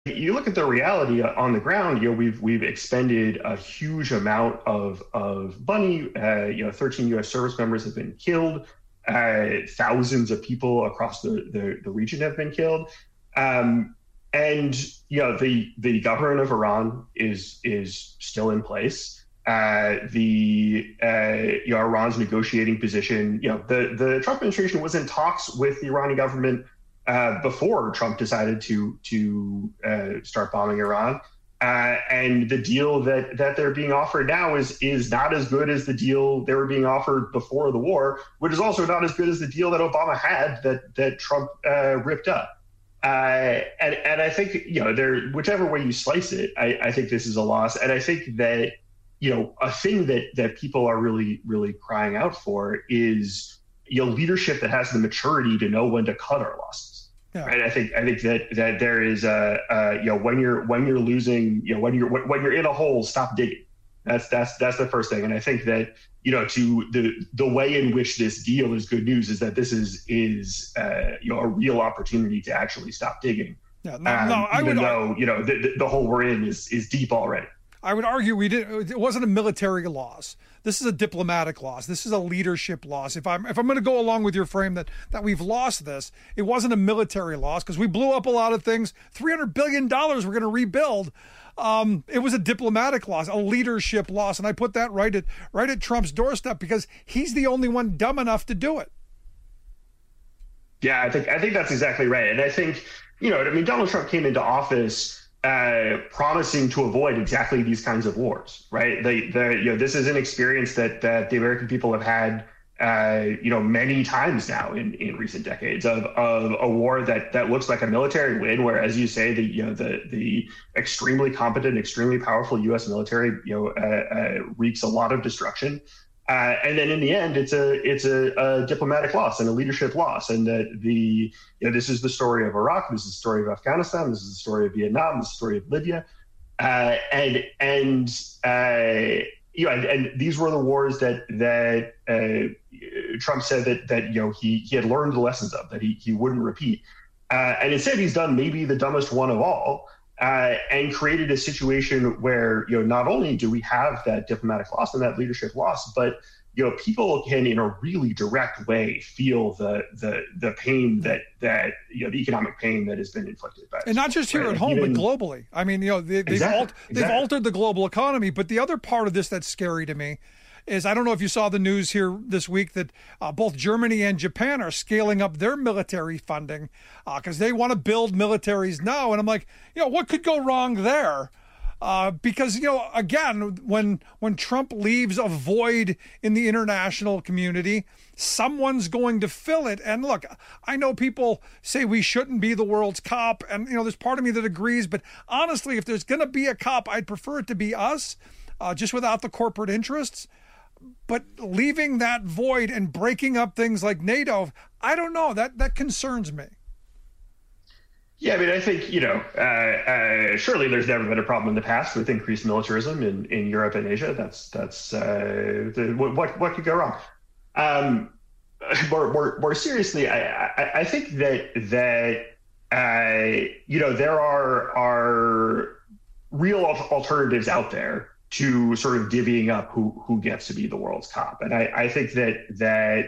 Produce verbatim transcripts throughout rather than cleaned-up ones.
you look at the reality on the ground, you know, we've we've expended a huge amount of of money. Uh, you know, thirteen U S service members have been killed. Uh, thousands of people across the, the, the region have been killed. Um, and, you know, the, the government of Iran is is still in place. Uh, the, uh, you know, Iran's negotiating position, you know, the, the Trump administration was in talks with the Iranian government uh, before Trump decided to, to uh, start bombing Iran. Uh, and the deal that that they're being offered now is is not as good as the deal they were being offered before the war, which is also not as good as the deal that Obama had that that Trump uh, ripped up. Uh, and and I think, you know, there, whichever way you slice it, I, I think this is a loss. And I think that, you know, a thing that that people are really really crying out for is, you know, leadership that has the maturity to know when to cut our losses. Yeah. Right. I think I think that that there is a, a you know, when you're when you're losing, you know, when you're when you're in a hole, stop digging. That's that's that's the first thing. And I think that, you know, to the the way in which this deal is good news is that this is is uh, you know, a real opportunity to actually stop digging. Yeah. No, um, no I even would though, you know, the, the hole we're in is is deep already. I would argue we did. It wasn't a military loss. This is a diplomatic loss. This is a leadership loss. If I'm if I'm going to go along with your frame that that we've lost this, it wasn't a military loss because we blew up a lot of things. three hundred billion dollars we're going to rebuild. Um, it was a diplomatic loss, a leadership loss, and I put that right at right at Trump's doorstep because he's the only one dumb enough to do it. Yeah, I think I think that's exactly right, and I think, you know, I mean, Donald Trump came into office Uh, promising to avoid exactly these kinds of wars, right? The, the, you know, this is an experience that that the American people have had, uh, you know, many times now in, in recent decades of, of a war that that looks like a military win, where, as you say, the you know the the extremely competent, extremely powerful U S military, you know, uh, uh, wreaks a lot of destruction. Uh, and then in the end, it's a it's a, a diplomatic loss and a leadership loss. And that the you know this is the story of Iraq, this is the story of Afghanistan, this is the story of Vietnam, this is the story of Libya, uh, and and uh, you know and, and these were the wars that that uh, Trump said that that you know he he had learned the lessons of, that he he wouldn't repeat. Uh, and instead, he's done maybe the dumbest one of all. Uh, and created a situation where, you know, not only do we have that diplomatic loss and that leadership loss, but, you know, people can, in a really direct way, feel the the the pain that that you know the economic pain that has been inflicted by, and not just here right? at home, Even, but globally. I mean, you know, they, they've exactly, alt- they've exactly. altered the global economy. But the other part of this that's scary to me is, I don't know if you saw the news here this week that uh, both Germany and Japan are scaling up their military funding because uh, they want to build militaries now. And I'm like, you know, what could go wrong there? Uh, because, you know, again, when when Trump leaves a void in the international community, someone's going to fill it. And look, I know people say we shouldn't be the world's cop. And, you know, there's part of me that agrees. But honestly, if there's going to be a cop, I'd prefer it to be us, uh, just without the corporate interests. But leaving that void and breaking up things like NATO, I don't know. That that concerns me. Yeah, I mean, I think, you know, uh, uh, surely there's never been a problem in the past with increased militarism in, in Europe and Asia. That's that's uh, the, what what could go wrong. Um, more, more more seriously, I, I I think that that uh, you know there are are real alternatives out there to sort of divvying up who who gets to be the world's cop. And I, I think that that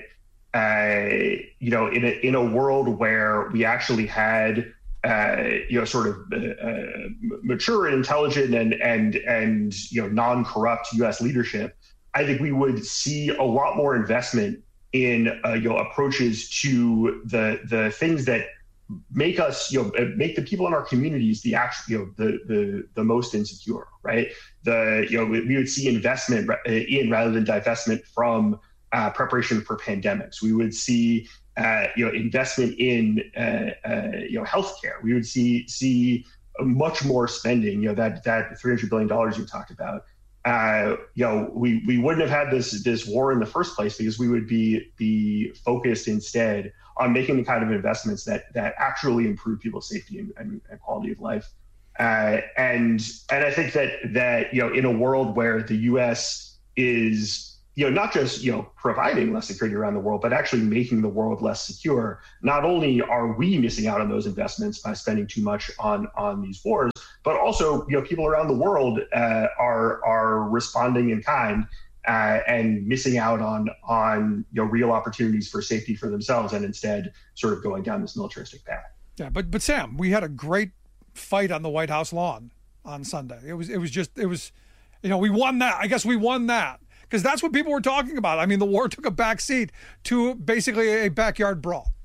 uh, you know in a in a world where we actually had uh, you know sort of uh, mature and intelligent and and and you know non-corrupt U S leadership, I think we would see a lot more investment in uh, you know approaches to the the things that make us, you know, make the people in our communities the actual, you know, the the the most insecure, right? The you know we, we would see investment in rather than divestment from uh, preparation for pandemics. We would see uh, you know investment in uh, uh, you know healthcare. We would see see much more spending. You know that that three hundred billion dollars you talked about. Uh, you know, we, we wouldn't have had this this war in the first place because we would be be focused instead on making the kind of investments that that actually improve people's safety and, and, and quality of life. Uh, and and I think that that you know, in a world where the U S is you know, not just, you know, providing less security around the world, but actually making the world less secure. Not only are we missing out on those investments by spending too much on on these wars, but also, you know, people around the world uh, are are responding in kind uh, and missing out on on you know real opportunities for safety for themselves, and instead sort of going down this militaristic path. Yeah, but but Sam, we had a great fight on the White House lawn on Sunday. It was it was just it was, you know, we won that. I guess we won that. Because that's what people were talking about. I mean, the war took a backseat to basically a backyard brawl.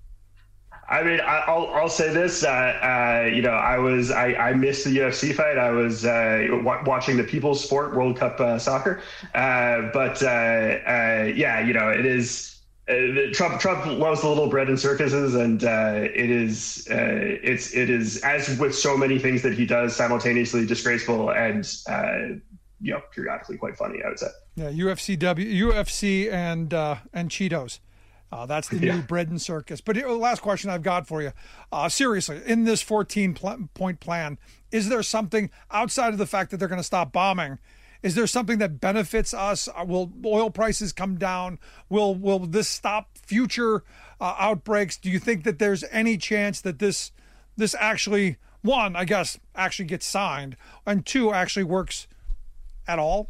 I mean, I'll I'll say this. Uh, uh, you know, I was I, I missed the U F C fight. I was uh, w- watching the People's Sport World Cup uh, soccer. Uh, but uh, uh, yeah, you know, it is uh, Trump. Trump loves the little bread and circuses, and uh, it is uh, it's it is as with so many things that he does, simultaneously disgraceful and uh, you know periodically quite funny, I would say. Yeah, U F C W, U F C, and uh, and Cheetos. Uh, that's the yeah. new bread and circus. But the last question I've got for you, uh, seriously, in this fourteen-point plan, is there something outside of the fact that they're going to stop bombing? Is there something that benefits us? Will oil prices come down? Will will this stop future uh, outbreaks? Do you think that there's any chance that this this actually, one, I guess, actually gets signed, and two, actually works at all?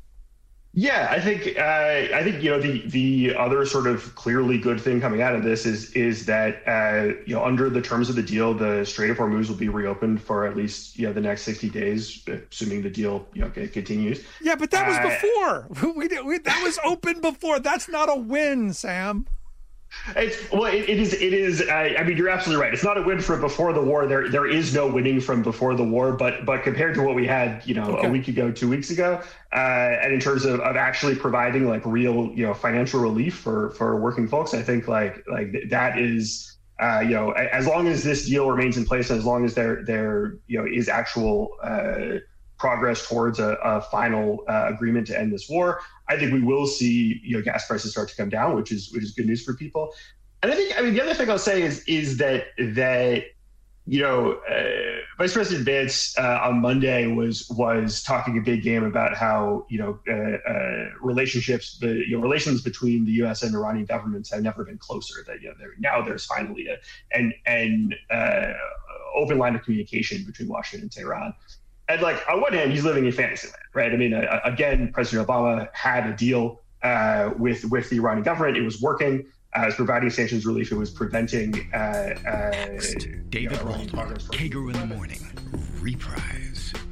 Yeah, I think uh, I think you know the the other sort of clearly good thing coming out of this is is that uh, you know under the terms of the deal, the Strait of Hormuz will be reopened for at least you know the next sixty days, assuming the deal you know continues. Yeah, but that was uh, before we, we that was open before. That's not a win, Sam. It's well, it, it is. It is. I, I mean, you're absolutely right. It's not a win from before the war. There, there is no winning from before the war. But, but compared to what we had, you know, okay. a week ago, two weeks ago, uh, and in terms of, of actually providing like real, you know, financial relief for for working folks, I think like like that is, uh, you know, as long as this deal remains in place, and as long as there there you know is actual uh, progress towards a, a final uh, agreement to end this war, I think we will see, you know, gas prices start to come down, which is which is good news for people. And I think, I mean, the other thing I'll say is is that that you know, uh, Vice President Vance uh, on Monday was was talking a big game about how you know uh, uh, relationships, the you know relations between the U S and Iranian governments have never been closer. That you know, there, now there's finally a an an uh, open line of communication between Washington and Tehran. And like on one hand, he's living in fantasy land, right? I mean, uh, again, President Obama had a deal uh, with with the Iranian government. It was working. Uh, it was providing sanctions relief. It was preventing. Uh, uh, David Waldman, Kager in the Morning, reprise.